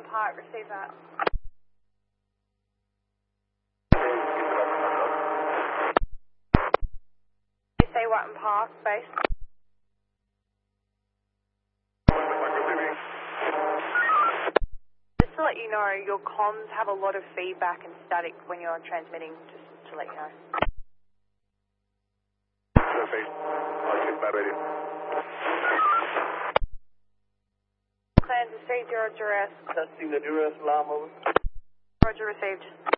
Park, receive that. You say Watton Park, base. Just to let you know, your comms have a lot of feedback and static when you're transmitting, just to let you know. Perfect. I'll check my radio. Clans received, you're on duress. Testing the duress alarm, over. Roger, received.